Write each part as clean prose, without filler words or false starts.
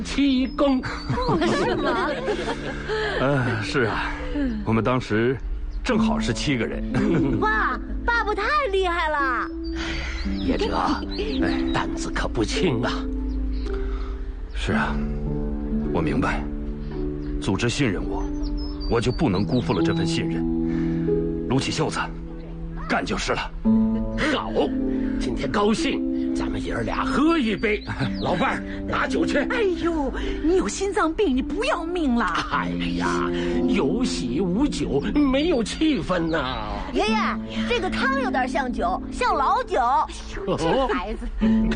七公。 是吗？ 是啊，我们当时正好是7个人。 哇，爸爸太厉害了！ 叶哲，担子可不轻啊。 是啊，我明白，组织信任我，我就不能辜负了这份信任。撸起袖子，干就是了。 好，今天高兴，咱们爷儿俩喝一杯。老伴儿，拿酒去。 哎呦，你有心脏病，你不要命了？ 哎呀，有喜无酒，没有气氛呐。 爷爷，这个汤有点像酒，像老酒。这孩子。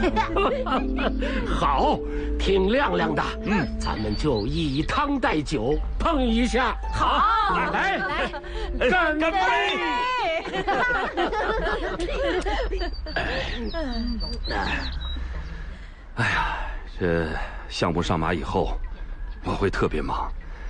好，挺亮亮的。咱们就以汤代酒，碰一下。 好， 来，干杯！ 哎呀，这项目上马以后，我会特别忙。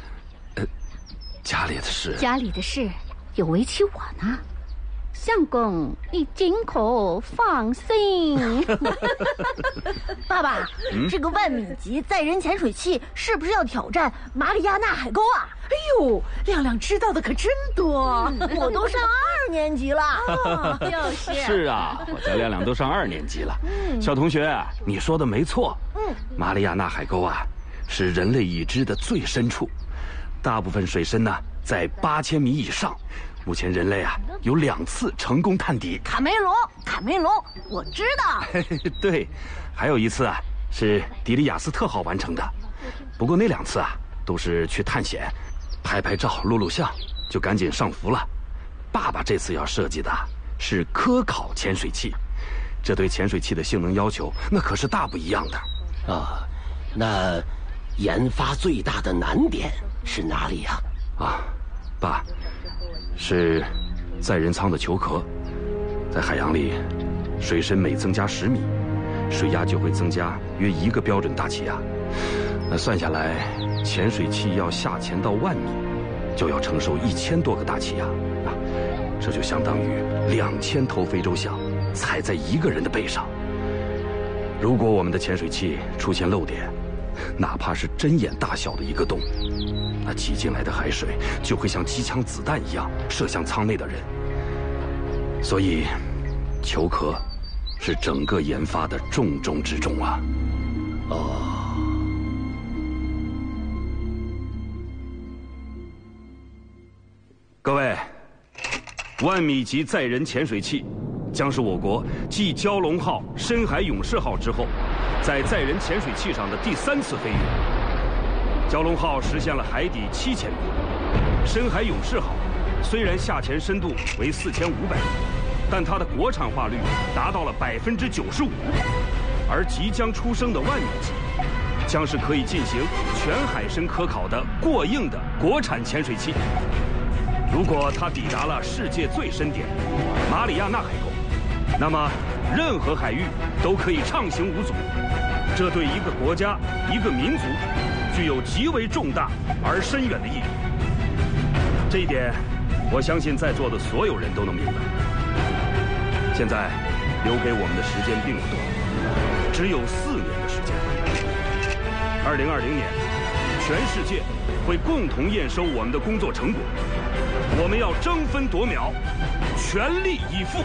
家里的事有委屈我呢。相公，你尽可放心。 爸爸，这个10000米级载人潜水器是不是要挑战马里亚纳海沟啊？ 哎呦，亮亮知道的可真多。 我都上2年级了。 就是。 是啊，我家亮亮都上2年级了。小同学，你说的没错。马里亚纳海沟啊，是人类已知的最深处，大部分水深呢在8000米以上。目前人类啊有2次成功探底。 卡梅隆，我知道。 对，还有一次啊是迪利亚斯特号完成的。不过那2次啊都是去探险，拍照、录像，就赶紧上浮了。爸爸这次要设计的是科考潜水器，这对潜水器的性能要求那可是大不一样的。 那研发最大的难点是哪里呀？ 爸，是载人舱的球壳。在海洋里，水深每增加10米，水压就会增加约1个标准大气压。那算下来，潜水器要下潜到10000米，就要承受1000多个大气压这就相当于2000头非洲象踩在1个人的背上。如果我们的潜水器出现漏点，哪怕是针眼大小的一个洞，那挤进来的海水就会像机枪子弹一样射向舱内的人。所以，球壳是整个研发的重中之重啊。各位，10000米级载人潜水器将是我国继蛟龙号、深海勇士号之后，在载人潜水器上的第3次飞跃。蛟龙号实现了海底7000米，深海勇士号虽然下潜深度为4500米，但它的国产化率达到了95%，而即将出生的10000米级，将是可以进行全海深科考的过硬的国产潜水器。如果它抵达了世界最深点马里亚纳海沟，那么任何海域都可以畅行无阻。这对一个国家、一个民族具有极为重大而深远的意义。这一点，我相信在座的所有人都能明白。现在留给我们的时间并不多，只有4年的时间。2020年，全世界会共同验收我们的工作成果。我们要争分夺秒，全力以赴。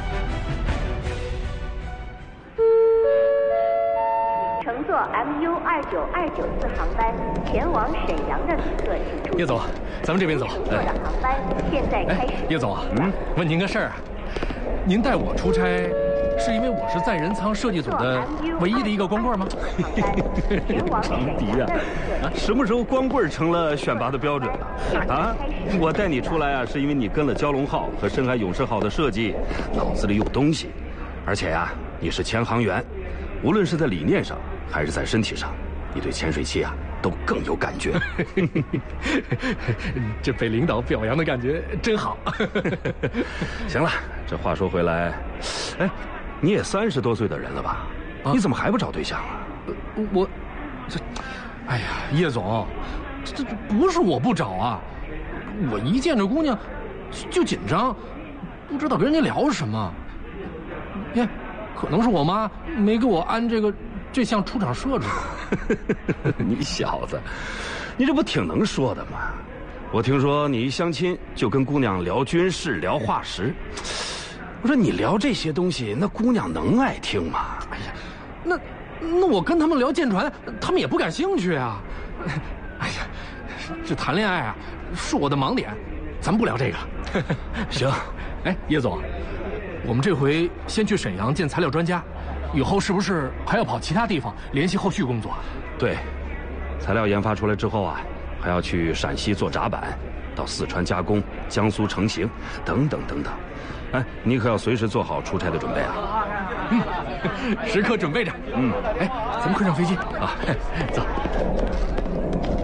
乘坐 MU29294航班前往沈阳的旅客请注意。 叶总，咱们这边走。 乘坐的航班现在开始。 叶总啊，问您个事儿啊，您带我出差，是因为我是载人舱设计组的唯一的一个光棍吗？ 长笛呀！什么时候光棍成了选拔的标准了？啊，我带你出来啊，是因为你跟了蛟龙号和深海勇士号的设计，脑子里有东西，而且呀，你是前航员，无论是在理念上还是在身体上，你对潜水器啊都更有感觉。 这被领导表扬的感觉真好。 行了，这话说回来，你也30多岁的人了吧？你怎么还不找对象啊？ 哎呀，叶总，这不是我不找啊，我一见着姑娘就紧张，不知道跟人家聊什么。可能是我妈没给我安这个这像出场设置。 你小子，你这不挺能说的吗？我听说你一相亲就跟姑娘聊军事、聊化石。我说你聊这些东西，那姑娘能爱听吗？ 哎呀，那我跟他们聊舰船，他们也不感兴趣啊。哎呀，这谈恋爱啊，是我的盲点，咱不聊这个。 行， 哎，叶总，我们这回先去沈阳见材料专家，以后是不是还要跑其他地方联系后续工作？ 对，材料研发出来之后啊，还要去陕西做闸板，到四川加工，江苏成型，等等等等。哎，你可要随时做好出差的准备啊！ 时刻准备着。哎，咱们快上飞机啊， 走。